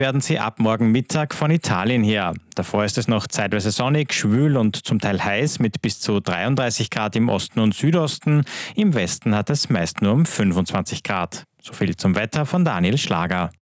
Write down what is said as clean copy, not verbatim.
werden sie ab morgen Mittag von Italien her. Davor ist es noch zeitweise sonnig, schwül und zum Teil heiß mit bis zu 33 Grad im Osten und Südosten. Im Westen hat es meist nur um 25 Grad. So viel zum Wetter von Daniel Schlager.